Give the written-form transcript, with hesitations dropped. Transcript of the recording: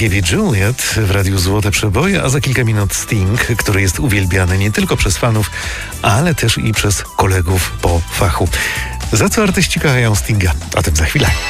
Ivy Juliet w Radiu Złote Przeboje, a za kilka minut Sting, który jest uwielbiany nie tylko przez fanów, ale też i przez kolegów po fachu. Za co artyści kochają Stinga? O tym za chwilę.